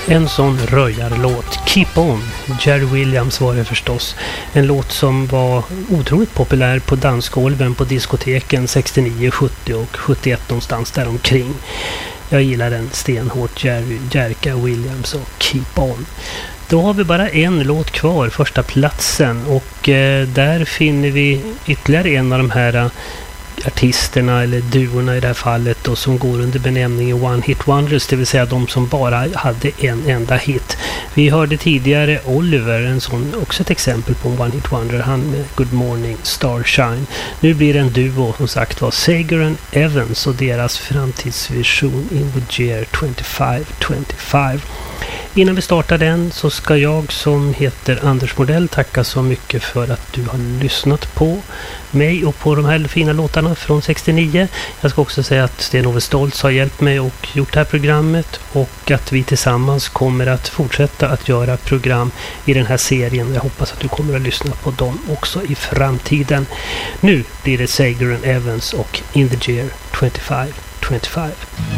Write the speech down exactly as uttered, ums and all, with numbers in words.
En sån röjarlåt, Keep On, Jerry Williams var det förstås. En låt som var otroligt populär på dansgolven på diskoteken sextionio, sjuttio och sjuttioett någonstans där omkring. Jag gillar den stenhårt, Jerry, Jerka Williams och Keep On. Då har vi bara en låt kvar, första platsen, och eh, där finner vi ytterligare en av de här eh, artisterna eller duorna i det här fallet då, som går under benämningen One Hit Wonders, det vill säga de som bara hade en enda hit. Vi hörde tidigare Oliver, en sån, också ett exempel på en One Hit Wonder, han med Good Morning Starshine. Nu blir det en duo, som sagt var, Sager and Evans och deras framtidsvision In the Year twenty-five twenty-five. Innan vi startar den så ska jag som heter Anders Modell tacka så mycket för att du har lyssnat på mig och på de här fina låtarna från sextionio. Jag ska också säga att Sten-Ove Stoltz har hjälpt mig och gjort det här programmet, och att vi tillsammans kommer att fortsätta att göra program i den här serien. Jag hoppas att du kommer att lyssna på dem också i framtiden. Nu blir det Sager and Evans och In the Year twenty-five twenty-five.